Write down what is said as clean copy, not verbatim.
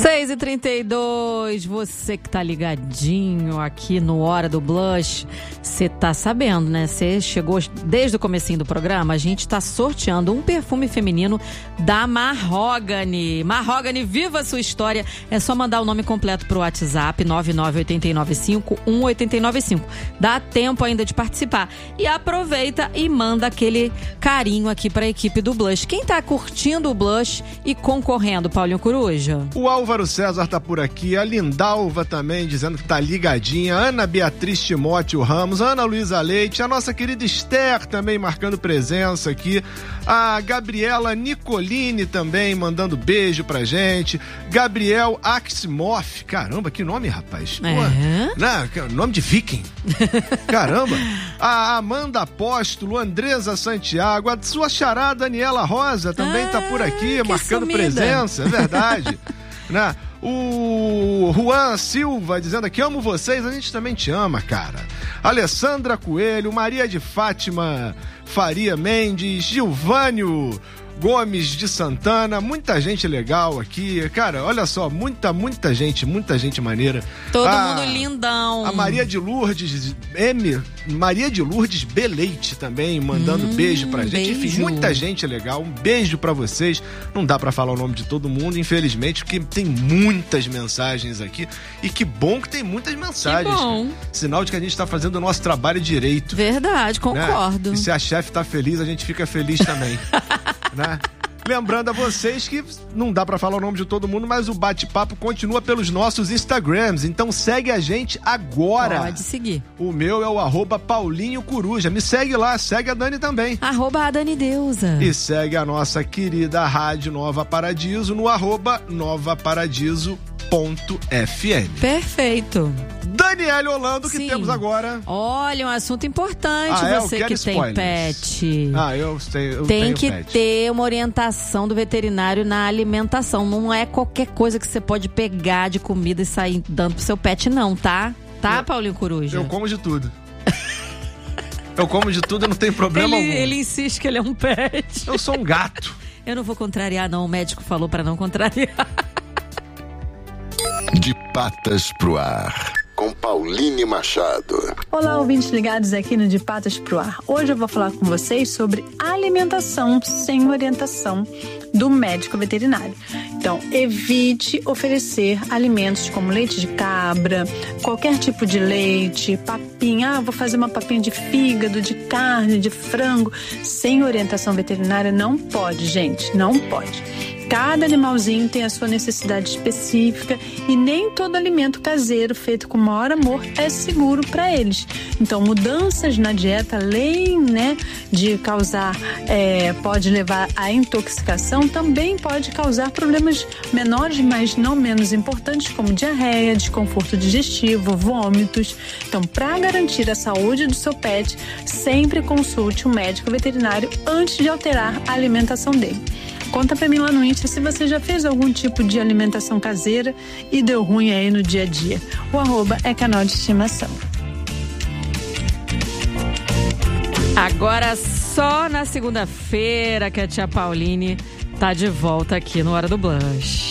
6h32, você que tá ligadinho aqui no Hora do Blush, você tá sabendo, né? Você chegou desde o comecinho do programa, a gente tá sorteando um perfume feminino da Mahogany. Mahogany, viva a sua história. É só mandar o nome completo pro WhatsApp 998951895. Dá tempo ainda de participar. E aproveita e manda aquele carinho aqui pra equipe do Blush. Quem tá curtindo o Blush e concorrendo, Paulinho Coruja? O Álvaro César tá por aqui, a Lindalva também dizendo que tá ligadinha, Ana Beatriz Timóteo Ramos, Ana Luísa Leite, a nossa querida Esther também marcando presença aqui, a Gabriela Nicolini também mandando beijo pra gente, Gabriel Aximoff, caramba, que nome, rapaz. Nome de viking. Caramba. A Amanda Apóstolo, Andresa Santiago, a sua xará Daniela Rosa também tá por aqui, marcando sumida. Presença, é verdade. Né? O Juan Silva dizendo aqui, amo vocês, a gente também te ama, cara. Alessandra Coelho, Maria de Fátima Faria Mendes, Gilvânio Gomes de Santana, muita gente legal aqui, cara, olha só, muita gente maneira. Todo mundo lindão. A Maria de Lourdes Beleite também, mandando beijo pra gente. Beijo. Enfim, muita gente legal, um beijo pra vocês. Não dá pra falar o nome de todo mundo, infelizmente, porque tem muitas mensagens aqui, e que bom que tem muitas mensagens. Que bom. Sinal de que a gente tá fazendo o nosso trabalho direito. Verdade, concordo. Né? E se a chefe tá feliz, a gente fica feliz também. Né? Lembrando a vocês que não dá pra falar o nome de todo mundo, mas o bate-papo continua pelos nossos Instagrams, então segue a gente agora. Pode seguir. O meu é o @Paulinho Coruja, me segue lá, segue a Dani também. @a Dani Deusa. E segue a nossa querida Rádio Nova Paradiso no @novaparadiso.fm. Perfeito. Daniele Holando, que Sim. temos agora. Olha, um assunto importante, você que tem pet. Eu tenho que pet. ter uma orientação do veterinário na alimentação. Não é qualquer coisa que você pode pegar de comida e sair dando pro seu pet, não, tá? Tá, Paulinho Coruja? Eu como de tudo. Eu como de tudo e não tem problema algum. Ele insiste que ele é um pet. Eu sou um gato. Eu não vou contrariar, não. O médico falou pra não contrariar. De patas pro ar, com Pauline Machado. Olá, ouvintes ligados aqui no De Patas pro Ar. Hoje eu vou falar com vocês sobre alimentação sem orientação do médico veterinário. Então, evite oferecer alimentos como leite de cabra, qualquer tipo de leite, papinha. Vou fazer uma papinha de fígado, de carne, de frango. Sem orientação veterinária não pode, gente, não pode. Cada animalzinho tem a sua necessidade específica e nem todo alimento caseiro feito com o maior amor é seguro para eles. Então, mudanças na dieta, além, de causar, pode levar à intoxicação, também pode causar problemas menores, mas não menos importantes, como diarreia, desconforto digestivo, vômitos. Então, para garantir a saúde do seu pet, sempre consulte um médico veterinário antes de alterar a alimentação dele. Conta pra mim lá no Insta se você já fez algum tipo de alimentação caseira e deu ruim aí no dia a dia. O @ é canal de estimação. Agora só na segunda-feira que a tia Pauline tá de volta aqui no Hora do Blush.